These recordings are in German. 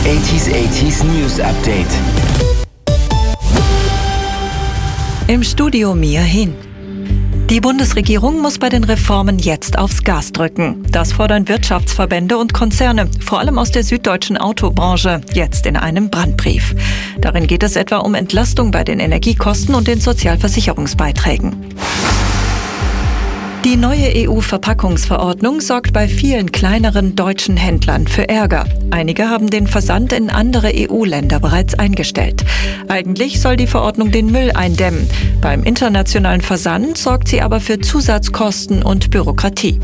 80s News Update. Im Studio Mia Hin. Die Bundesregierung muss bei den Reformen jetzt aufs Gas drücken. Das fordern Wirtschaftsverbände und Konzerne, vor allem aus der süddeutschen Autobranche, jetzt in einem Brandbrief. Darin geht es etwa um Entlastung bei den Energiekosten und den Sozialversicherungsbeiträgen. Die neue EU-Verpackungsverordnung sorgt bei vielen kleineren deutschen Händlern für Ärger. Einige haben den Versand in andere EU-Länder bereits eingestellt. Eigentlich soll die Verordnung den Müll eindämmen. Beim internationalen Versand sorgt sie aber für Zusatzkosten und Bürokratie.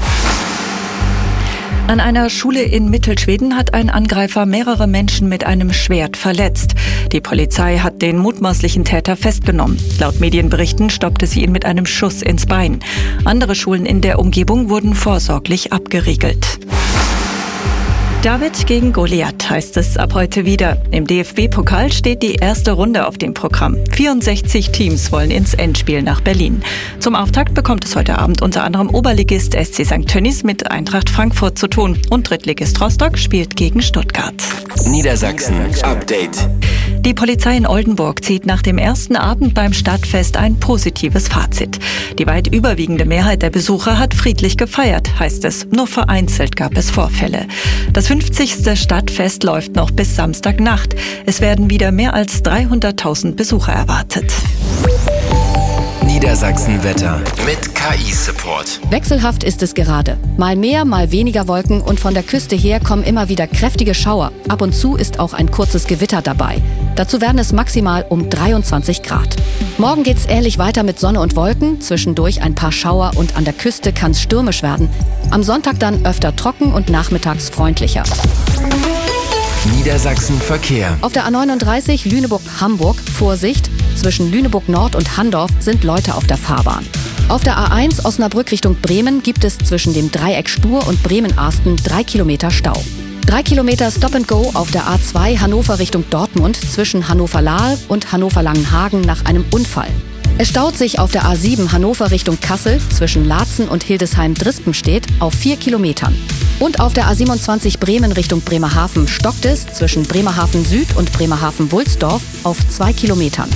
An einer Schule in Mittelschweden hat ein Angreifer mehrere Menschen mit einem Schwert verletzt. Die Polizei hat den mutmaßlichen Täter festgenommen. Laut Medienberichten stoppte sie ihn mit einem Schuss ins Bein. Andere Schulen in der Umgebung wurden vorsorglich abgeriegelt. David gegen Goliath heißt es ab heute wieder. Im DFB-Pokal steht die erste Runde auf dem Programm. 64 Teams wollen ins Endspiel nach Berlin. Zum Auftakt bekommt es heute Abend unter anderem Oberligist SC St. Tönnies mit Eintracht Frankfurt zu tun. Und Drittligist Rostock spielt gegen Stuttgart. Niedersachsen Update. Die Polizei in Oldenburg zieht nach dem ersten Abend beim Stadtfest ein positives Fazit. Die weit überwiegende Mehrheit der Besucher hat friedlich gefeiert, heißt es. Nur vereinzelt gab es Vorfälle. Das 50. Stadtfest läuft noch bis Samstagnacht. Es werden wieder mehr als 300.000 Besucher erwartet. Niedersachsen Wetter mit KI-Support. Wechselhaft ist es gerade. Mal mehr, mal weniger Wolken und von der Küste her kommen immer wieder kräftige Schauer. Ab und zu ist auch ein kurzes Gewitter dabei. Dazu werden es maximal um 23 Grad. Morgen geht's ähnlich weiter mit Sonne und Wolken, zwischendurch ein paar Schauer und an der Küste kann es stürmisch werden. Am Sonntag dann öfter trocken und nachmittags freundlicher. Niedersachsen Verkehr. Auf der A39 Lüneburg-Hamburg, Vorsicht, zwischen Lüneburg Nord und Handorf sind Leute auf der Fahrbahn. Auf der A1 Osnabrück Richtung Bremen gibt es zwischen dem Dreieck Stur und Bremen-Arsten 3 Kilometer Stau. 3 Kilometer Stop and Go auf der A2 Hannover Richtung Dortmund zwischen Hannover-Lahl und Hannover-Langenhagen nach einem Unfall. Es staut sich auf der A7 Hannover Richtung Kassel zwischen Laatzen und Hildesheim-Drispenstedt auf 4 Kilometern. Und auf der A27 Bremen Richtung Bremerhaven stockt es zwischen Bremerhaven Süd und Bremerhaven-Wulsdorf auf 2 Kilometern.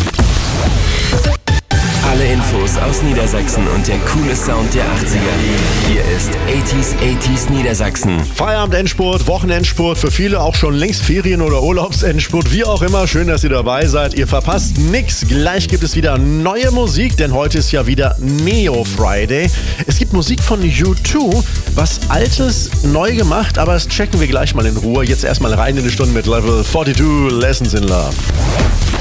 Alle Infos aus Niedersachsen und der coole Sound der 80er. Hier ist 80s Niedersachsen. Feierabend, Endspurt, Wochenendspurt, für viele auch schon längst Ferien- oder Urlaubsendspurt, wie auch immer. Schön, dass ihr dabei seid. Ihr verpasst nix. Gleich gibt es wieder neue Musik, denn heute ist ja wieder Neo Friday. Es gibt Musik von U2, was Altes neu gemacht, aber das checken wir gleich mal in Ruhe. Jetzt erstmal rein in die Stunde mit Level 42, Lessons in Love.